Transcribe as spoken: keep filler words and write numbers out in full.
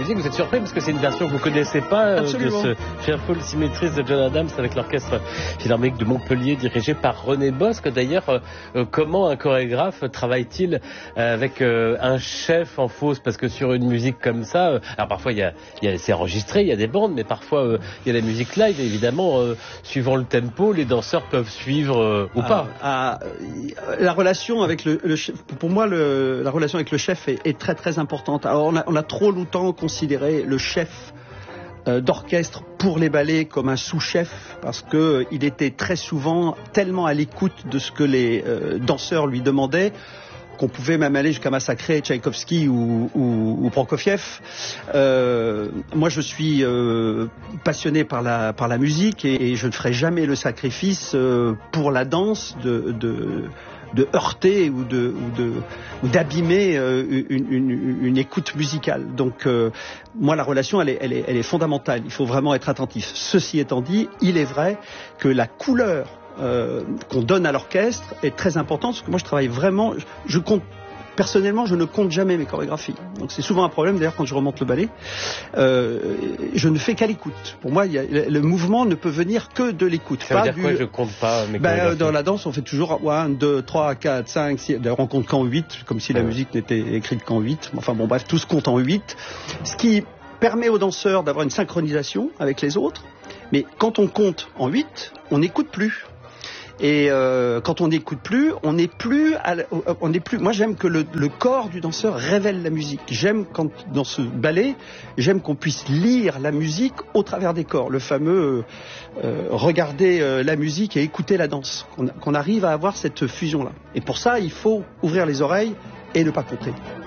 musique. Vous êtes surpris parce que c'est une version que vous ne connaissez pas euh, de ce Fearful Symmetries de John Adams avec l'orchestre philharmonique de Montpellier dirigé par René Bosque. D'ailleurs, euh, euh, comment un chorégraphe travaille-t-il euh, avec euh, un chef en fausse? Parce que sur une musique comme ça, euh, alors parfois il y a, il y a, c'est enregistré, il y a des bandes, mais parfois euh, il y a la musique live. Et évidemment, euh, suivant le tempo, les danseurs peuvent suivre euh, ou ah, pas. Ah, la relation avec le, le chef, pour moi, le, la relation avec le chef est, est très très importante. Alors on a, on a trop longtemps considéré le chef euh, d'orchestre pour les ballets comme un sous-chef parce que euh, il était très souvent tellement à l'écoute de ce que les euh, danseurs lui demandaient qu'on pouvait même aller jusqu'à massacrer Tchaïkovski ou, ou, ou Prokofiev. Euh, moi, je suis euh, passionné par la, par la musique et, et je ne ferai jamais le sacrifice euh, pour la danse de, de, de heurter ou de, ou de, ou d'abîmer euh, une, une, une écoute musicale. Donc, euh, moi, la relation, elle est, elle est, elle est fondamentale. Il faut vraiment être attentif. Ceci étant dit, il est vrai que la couleur Euh, qu'on donne à l'orchestre est très important parce que moi je travaille vraiment, je, je compte personnellement, je ne compte jamais mes chorégraphies. Donc c'est souvent un problème d'ailleurs quand je remonte le ballet. Euh, je ne fais qu'à l'écoute. Pour moi, il y a, le mouvement ne peut venir que de l'écoute. Ça veut dire du... quoi, je compte pas mes ben, chorégraphies? Dans la danse, on fait toujours un, deux, trois, quatre, cinq, six. D'ailleurs, on compte qu'en huit, comme si la ouais. musique n'était écrite qu'en huit. Enfin bon, bref, tout se compte en huit. Ce qui permet aux danseurs d'avoir une synchronisation avec les autres. Mais quand on compte en huit, on n'écoute plus. Et euh, quand on n'écoute plus, on n'est plus, à, on n'est plus. Moi, j'aime que le, le corps du danseur révèle la musique. J'aime quand dans ce ballet, j'aime qu'on puisse lire la musique au travers des corps. Le fameux euh, regarder euh, la musique et écouter la danse. Qu'on, qu'on arrive à avoir cette fusion-là. Et pour ça, il faut ouvrir les oreilles et ne pas compter.